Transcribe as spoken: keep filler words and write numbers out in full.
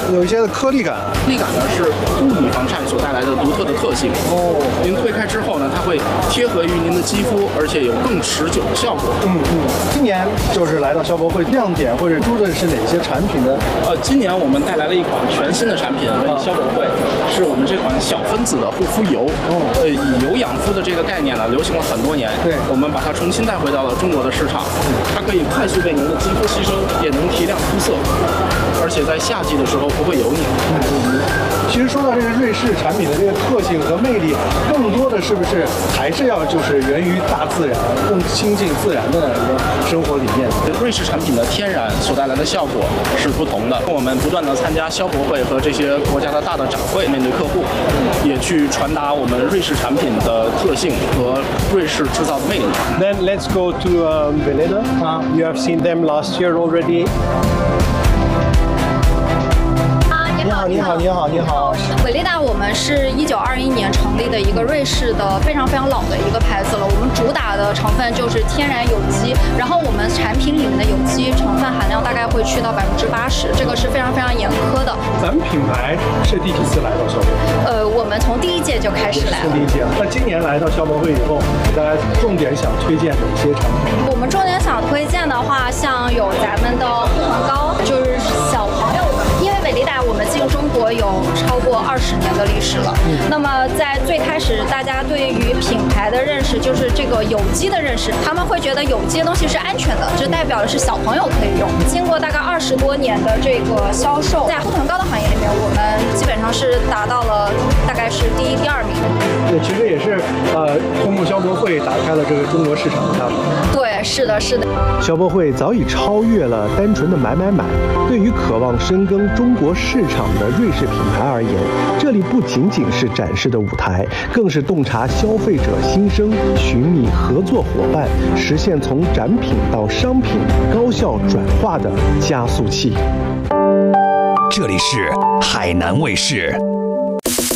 有一些的颗粒感。 颗粒感呢是物理防晒所带来的独特的特性。哦，您推开之后呢，它会贴合于您的肌肤，而且有更持久的效果。 嗯嗯。今年就是来到消博会，亮点或者出的是哪些产品呢？ 呃，今年我们带来了一款全新的产品为消博会，是我们这款小分子的护肤油。哦，呃，以油养肤的这个概念呢，流行了很多年。对，我们把它重新带回到了中国的市场。它可以快速被您的肌肤吸收，也能提亮肤色，而且在夏季的时候不会油腻。 嗯，其实说到这个瑞士产品的这个特性和魅力，更多的是不是还是要就是源于大自然，更亲近自然的一个生活理念？ 瑞士产品的天然所带来的效果是不同的。我们不断的参加消博会和这些国家的大的展会，面对客户，也去传达我们瑞士产品的特性和瑞士制造的魅力。 Then let's go to um, Veleda. Uh, you have seen them last year already. 你好，你好，你好，你好。 伟丽达，我们是一九二一年成立的一个瑞士的非常非常老的一个牌子了。我们主打的成分就是天然有机，然后我们产品里面的有机成分含量大概会去到百分之八十，这个是非常非常严苛的。 咱们品牌是第几次来到消博会？ 呃，我们从第一届就开始来了。 从第一届，那今年来到消博会以后，给大家重点想推荐哪些产品？ 我们重点想推荐的话，像有咱们的护唇膏，就是小朋友的，因为伟丽达我们进中国有超过二十年的历史了。嗯、那么在最开始，大家对于品牌的认识就是这个有机的认识，他们会觉得有机的东西是安全的，这代表的是小朋友可以用。经过大概二十多年的这个销售，在护唇膏的行业里面，我们基本上是达到了大概是第一、第二名。 对，其实也是呃，通过消博会打开了这个中国市场的大门。 对，是的，是的。 消博会早已超越了单纯的买买买，对于渴望深耕中国市场的瑞士品牌而言，这里不仅仅是展示的舞台，更是洞察消费者心声、寻觅合作伙伴、实现从展品到商品高效转化的加速器。 这里是海南卫视。